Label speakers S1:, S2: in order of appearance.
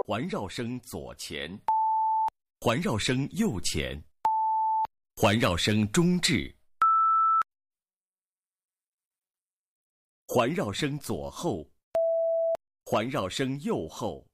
S1: 环绕声左前，环绕声右前，环绕声中置，环绕声左后，环绕声右后，